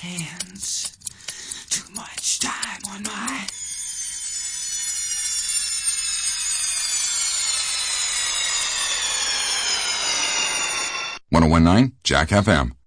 hands. Too much time on my... 1019 Jack FM.